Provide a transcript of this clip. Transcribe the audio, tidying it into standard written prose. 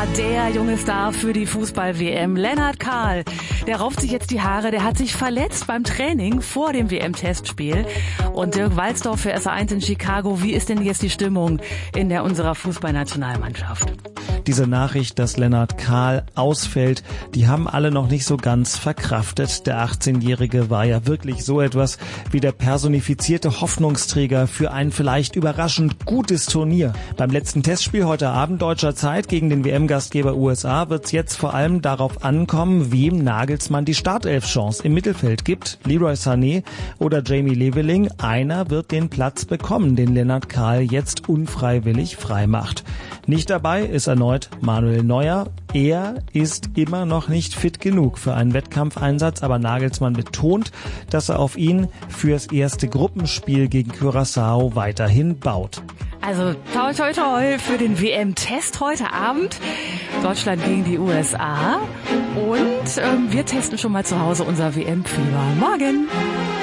der junge Star für die Fußball-WM, Lennart Kahl. Der rauft sich jetzt die Haare, der hat sich verletzt beim Training vor dem WM-Testspiel. Und Dirk Walzdorf für SA1 in Chicago, wie ist denn jetzt die Stimmung in unserer Fußballnationalmannschaft? Diese Nachricht, dass Lennart Kahl ausfällt, die haben alle noch nicht so ganz verkraftet. Der 18-Jährige war ja wirklich so etwas wie der personifizierte Hoffnungsträger für ein vielleicht überraschend gutes Turnier. Beim letzten Testspiel heute Abend deutscher Zeit gegen den WM-Gastgeber USA wird es jetzt vor allem darauf ankommen, wem Nagelsmann die Startelf-Chance im Mittelfeld gibt. Leroy Sané oder Jamie Leveling. Einer wird den Platz bekommen, den Lennart Kahl jetzt unfreiwillig freimacht. Nicht dabei ist erneut Manuel Neuer. Er ist immer noch nicht fit genug für einen Wettkampfeinsatz, aber Nagelsmann betont, dass er auf ihn fürs erste Gruppenspiel gegen Curaçao weiterhin baut. Also toi toi toi für den WM-Test heute Abend. Deutschland gegen die USA. Und wir testen schon mal zu Hause unser WM-Fieber. Morgen!